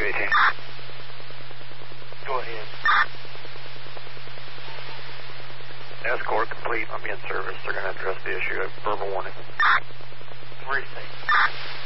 218. Go ahead. Escort complete. I'll be in service. They're going to address the issue. Verbal warning. Receive.